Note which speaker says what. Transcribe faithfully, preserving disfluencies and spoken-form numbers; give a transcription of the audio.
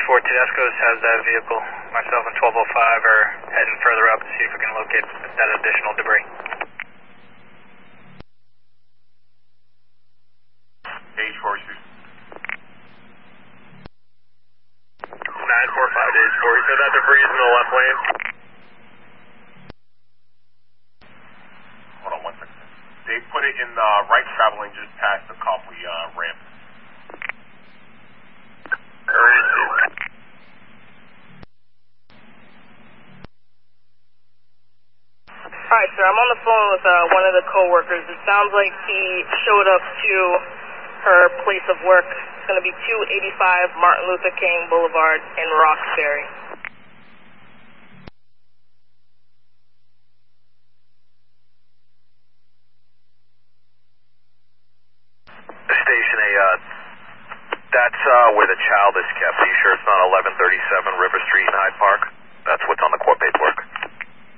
Speaker 1: four Tedesco's has that vehicle. Myself and twelve oh five are heading further up to see if we can locate that additional debris.
Speaker 2: Gauge four, you.
Speaker 3: nine four five Gauge four, you said that debris is in the left lane?
Speaker 2: Hold on one second. They put it in the right travel lane just past the Copley uh, ramp.
Speaker 4: Alright, sir, I'm on the phone with uh, one of the co-workers. It sounds like he showed up to her place of work. It's going to be two eighty-five Martin Luther King Boulevard in Roxbury.
Speaker 3: Station A, uh, that's uh, where the child is kept. Are you sure it's not eleven thirty-seven?